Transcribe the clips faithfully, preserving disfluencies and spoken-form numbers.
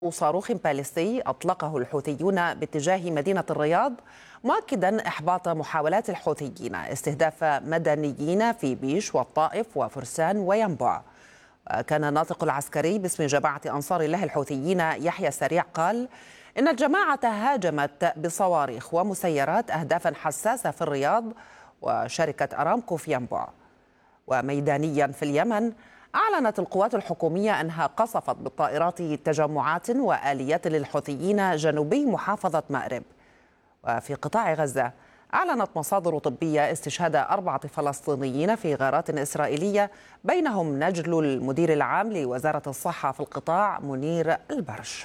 صاروخ باليستي أطلقه الحوثيون باتجاه مدينة الرياض، مؤكدا إحباط محاولات الحوثيين استهداف مدنيين في بيش والطائف وفرسان وينبع. كان الناطق العسكري باسم جماعة أنصار الله الحوثيين يحيى السريع قال إن الجماعة هاجمت بصواريخ ومسيرات أهدافا حساسة في الرياض وشركة أرامكو في ينبع. وميدانيا في اليمن، أعلنت القوات الحكومية أنها قصفت بالطائرات تجمعات وآليات للحوثيين جنوبي محافظة مأرب. وفي قطاع غزة، أعلنت مصادر طبية استشهاد أربعة فلسطينيين في غارات إسرائيلية، بينهم نجل المدير العام لوزارة الصحة في القطاع منير البرش.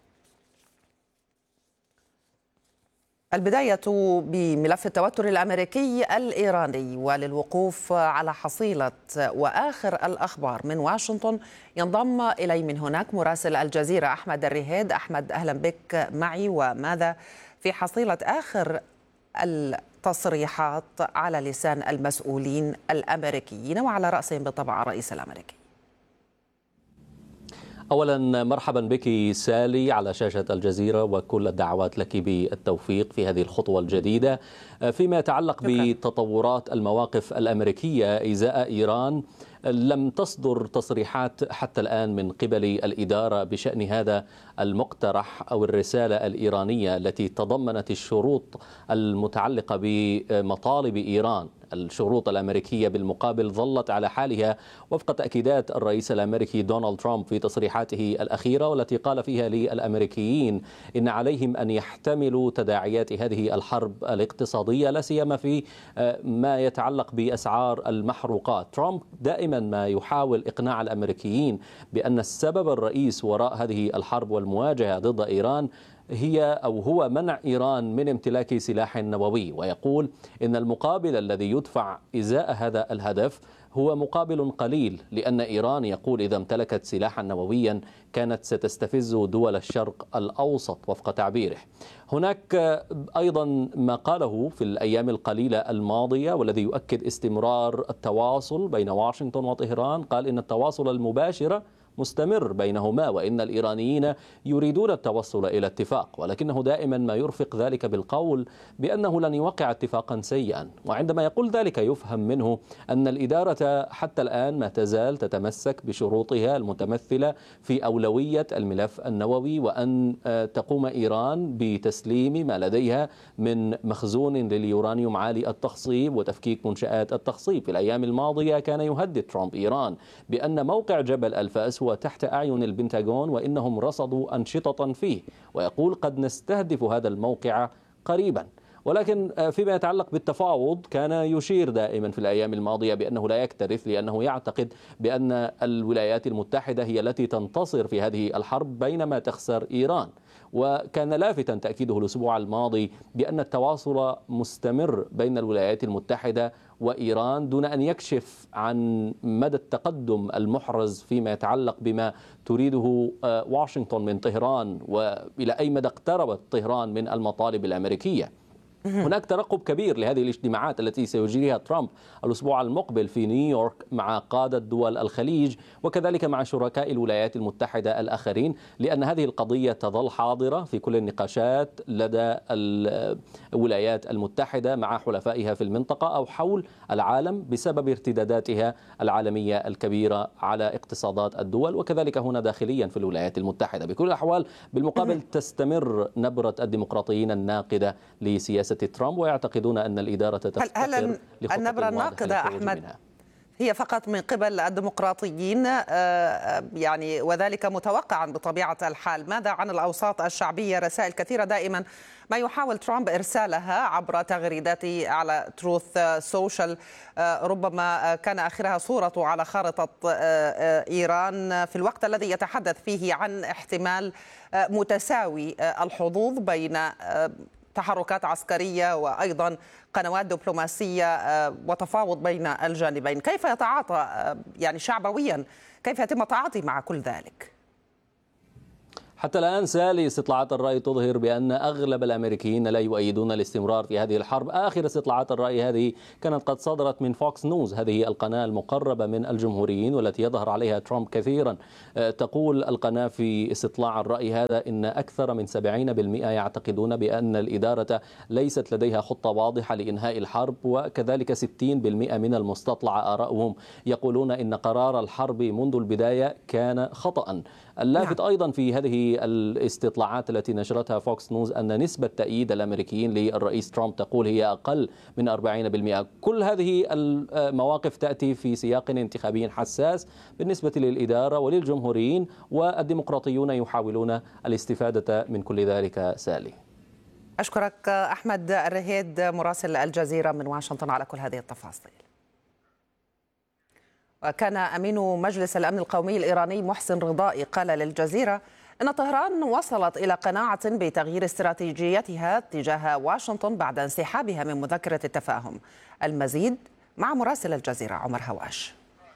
البداية بملف التوتر الأمريكي الإيراني، وللوقوف على حصيلة وآخر الأخبار من واشنطن ينضم إلي من هناك مراسل الجزيرة أحمد الرهيد. أحمد، أهلا بك معي. وماذا في حصيلة آخر التصريحات على لسان المسؤولين الأمريكيين وعلى رأسهم بالطبع الرئيس الأمريكي؟ أولا مرحبا بك سالي على شاشة الجزيرة، وكل الدعوات لك بالتوفيق في هذه الخطوة الجديدة. فيما يتعلق بتطورات المواقف الأمريكية إزاء إيران، لم تصدر تصريحات حتى الآن من قبل الإدارة بشأن هذا المقترح أو الرسالة الإيرانية التي تضمنت الشروط المتعلقة بمطالب إيران. الشروط الأمريكية بالمقابل ظلت على حالها وفق تأكيدات الرئيس الأمريكي دونالد ترامب في تصريحاته الأخيرة، والتي قال فيها للأمريكيين إن عليهم أن يحتملوا تداعيات هذه الحرب الاقتصادية، لا سيما في ما يتعلق بأسعار المحروقات. ترامب دائما ما يحاول إقناع الأمريكيين بأن السبب الرئيس وراء هذه الحرب والمواجهة ضد إيران هي أو هو منع إيران من امتلاك سلاح نووي، ويقول إن المقابل الذي يدفع إزاء هذا الهدف هو مقابل قليل، لأن إيران يقول إذا امتلكت سلاحا نوويا كانت ستستفز دول الشرق الأوسط وفق تعبيره. هناك أيضا ما قاله في الأيام القليلة الماضية والذي يؤكد استمرار التواصل بين واشنطن وطهران. قال إن التواصل المباشر مستمر بينهما، وإن الإيرانيين يريدون التوصل إلى اتفاق، ولكنه دائما ما يرفق ذلك بالقول بأنه لن يوقع اتفاقا سيئا. وعندما يقول ذلك يفهم منه أن الإدارة حتى الآن ما تزال تتمسك بشروطها المتمثلة في أولوية الملف النووي، وأن تقوم إيران بتسليم ما لديها من مخزون لليورانيوم عالي التخصيب وتفكيك منشآت التخصيب. في الأيام الماضية كان يهدد ترامب إيران بأن موقع جبل الفأس هو تحت أعين البنتاغون وإنهم رصدوا أنشطة فيه، ويقول قد نستهدف هذا الموقع قريبا. ولكن فيما يتعلق بالتفاوض كان يشير دائما في الأيام الماضية بأنه لا يكترث، لأنه يعتقد بأن الولايات المتحدة هي التي تنتصر في هذه الحرب بينما تخسر إيران. وكان لافتا تأكيده الأسبوع الماضي بأن التواصل مستمر بين الولايات المتحدة وإيران دون أن يكشف عن مدى التقدم المحرز فيما يتعلق بما تريده واشنطن من طهران، وإلى أي مدى اقتربت طهران من المطالب الأمريكية. هناك ترقب كبير لهذه الاجتماعات التي سيجريها ترامب الأسبوع المقبل في نيويورك مع قادة دول الخليج وكذلك مع شركاء الولايات المتحدة الآخرين، لأن هذه القضية تظل حاضرة في كل النقاشات لدى الولايات المتحدة مع حلفائها في المنطقة أو حول العالم بسبب ارتداداتها العالمية الكبيرة على اقتصادات الدول، وكذلك هنا داخليا في الولايات المتحدة. بكل الأحوال بالمقابل تستمر نبرة الديمقراطيين الناقدة لسياسة ترامب، ويعتقدون أن الإدارة تفتقر هل النبرة الناقدة أحمد هي فقط من قبل الديمقراطيين يعني، وذلك متوقعا بطبيعة الحال؟ ماذا عن الأوساط الشعبية؟ رسائل كثيرة دائما ما يحاول ترامب إرسالها عبر تغريداته على تروث سوشيال، ربما كان آخرها صورته على خارطة إيران في الوقت الذي يتحدث فيه عن احتمال متساوي الحظوظ بين تحركات عسكرية وأيضا قنوات دبلوماسية وتفاوض بين الجانبين. كيف يتعاطى يعني شعبويا، كيف يتم التعاطي مع كل ذلك؟ حتى الآن سالي استطلاعات الرأي تظهر بأن أغلب الأمريكيين لا يؤيدون الاستمرار في هذه الحرب. آخر استطلاعات الرأي هذه كانت قد صدرت من فوكس نيوز، هذه القناة المقربة من الجمهوريين والتي يظهر عليها ترامب كثيرا. تقول القناة في استطلاع الرأي هذا إن أكثر من سبعين بالمئة يعتقدون بأن الإدارة ليست لديها خطة واضحة لإنهاء الحرب، وكذلك ستين بالمئة من المستطلع آرائهم يقولون إن قرار الحرب منذ البداية كان خطأ. اللافت أيضا في هذه الاستطلاعات التي نشرتها فوكس نيوز أن نسبة تأييد الأمريكيين للرئيس ترامب تقول هي أقل من أربعين بالمئة. كل هذه المواقف تأتي في سياق انتخابي حساس بالنسبة للإدارة وللجمهوريين، والديمقراطيون يحاولون الاستفادة من كل ذلك. سالي، أشكرك أحمد الرهيد مراسل الجزيرة من واشنطن على كل هذه التفاصيل. وكان أمين مجلس الأمن القومي الإيراني محسن رضائي قال للجزيرة إن طهران وصلت إلى قناعة بتغيير استراتيجيتها تجاه واشنطن بعد انسحابها من مذكرة التفاهم. المزيد مع مراسل الجزيرة عمر هواش.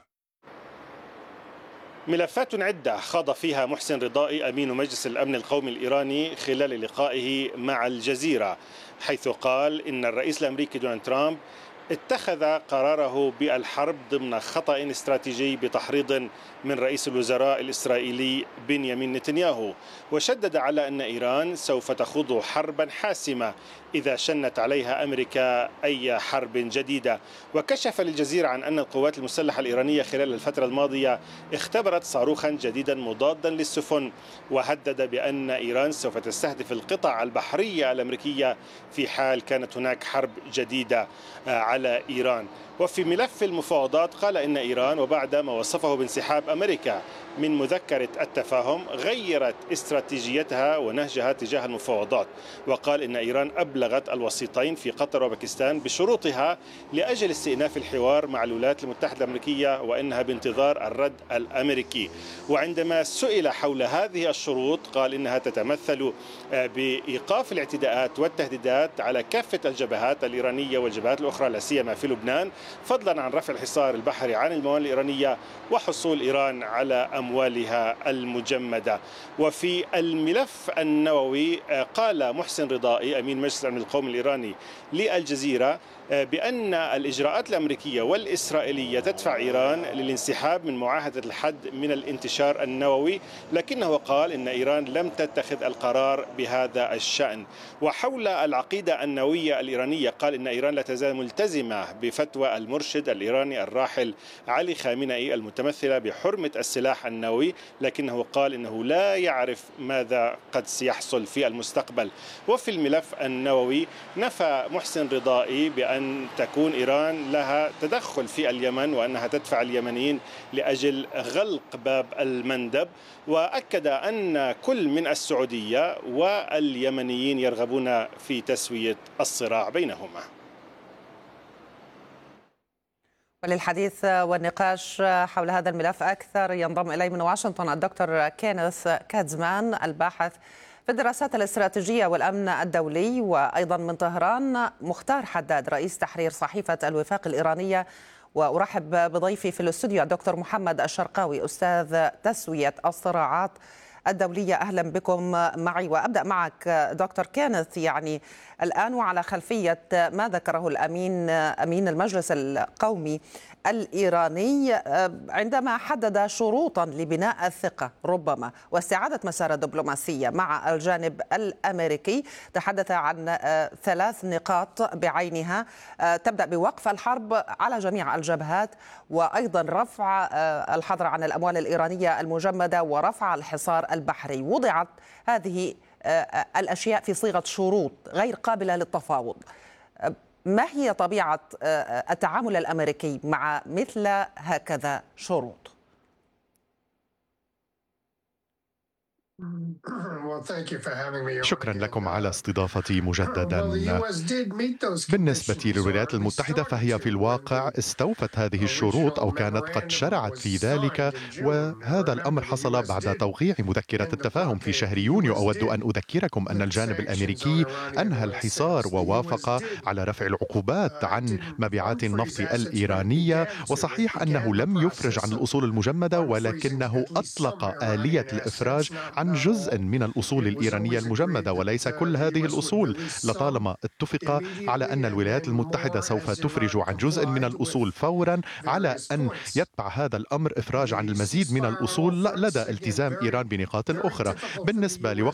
ملفات عدة خاض فيها محسن رضائي أمين مجلس الأمن القومي الإيراني خلال لقائه مع الجزيرة، حيث قال إن الرئيس الأمريكي دونالد ترامب اتخذ قراره بالحرب ضمن خطأ استراتيجي بتحريض من رئيس الوزراء الإسرائيلي بنيامين نتنياهو، وشدد على أن إيران سوف تخوض حربا حاسمة إذا شنت عليها أمريكا أي حرب جديدة. وكشف للجزيرة عن أن القوات المسلحة الإيرانية خلال الفترة الماضية اختبرت صاروخا جديدا مضادا للسفن، وهدد بأن إيران سوف تستهدف القطع البحرية الأمريكية في حال كانت هناك حرب جديدة على إيران. وفي ملف المفاوضات قال إن إيران وبعد ما وصفه بانسحاب أمريكا من مذكرة التفاهم غيرت استراتيجيتها ونهجها تجاه المفاوضات، وقال إن إيران أبلغت الوسيطين في قطر وباكستان بشروطها لأجل استئناف الحوار مع الولايات المتحدة الأمريكية، وإنها بانتظار الرد الأمريكي. وعندما سئل حول هذه الشروط قال إنها تتمثل بإيقاف الاعتداءات والتهديدات على كافة الجبهات الإيرانية والجبهات الأخرى لا سيما في لبنان، فضلا عن رفع الحصار البحري عن الموانئ الإيرانية وحصول إيران على أموالها المجمدة. وفي الملف النووي قال محسن رضائي أمين مجلس الأمن القومي الإيراني للجزيرة بأن الإجراءات الأمريكية والإسرائيلية تدفع إيران للانسحاب من معاهدة الحد من الانتشار النووي، لكنه قال إن إيران لم تتخذ القرار بهذا الشأن. وحول العقيدة النووية الإيرانية قال إن إيران لا تزال ملتزمة بفتوى المرشد الإيراني الراحل علي خامنئي المتمثلة بحرمة السلاح النووي، لكنه قال إنه لا يعرف ماذا قد سيحصل في المستقبل. وفي الملف النووي نفى محسن رضائي بأن أن تكون إيران لها تدخل في اليمن وأنها تدفع اليمنيين لأجل غلق باب المندب، وأكد أن كل من السعودية واليمنيين يرغبون في تسوية الصراع بينهما. وللحديث والنقاش حول هذا الملف أكثر ينضم إلي من واشنطن الدكتور كينيث كادزمان الباحث في الدراسات الاستراتيجية والأمن الدولي، وأيضا من طهران مختار حداد رئيس تحرير صحيفة الوفاق الإيرانية. وأرحب بضيفي في الاستوديو الدكتور محمد الشرقاوي أستاذ تسوية الصراعات الدولية. أهلا بكم معي. وأبدأ معك دكتور كينيث، يعني الآن وعلى خلفية ما ذكره الأمين أمين المجلس القومي الإيراني عندما حدد شروطا لبناء الثقة ربما واستعادة مسار الدبلوماسية مع الجانب الأمريكي، تحدث عن ثلاث نقاط بعينها، تبدأ بوقف الحرب على جميع الجبهات، وأيضا رفع الحظر عن الأموال الإيرانية المجمدة ورفع الحصار البحري. وضعت هذه الأشياء في صيغة شروط غير قابلة للتفاوض. ما هي طبيعة التعامل الأمريكي مع مثل هكذا شروط؟ شكرا لكم على استضافتي مجددا. بالنسبة للولايات المتحدة فهي في الواقع استوفت هذه الشروط أو كانت قد شرعت في ذلك، وهذا الأمر حصل بعد توقيع مذكرة التفاهم في شهر يونيو. أود أن أذكركم أن الجانب الأمريكي أنهى الحصار ووافق على رفع العقوبات عن مبيعات النفط الإيرانية، وصحيح أنه لم يفرج عن الأصول المجمدة ولكنه أطلق آلية الإفراج عن جزء من الأصول الإيرانية المجمدة وليس كل هذه الأصول. لطالما اتفق على أن الولايات المتحدة سوف تفرج عن جزء من الأصول فورا، على أن يتبع هذا الأمر إفراج عن المزيد من الأصول لدى التزام إيران بنقاط أخرى. بالنسبة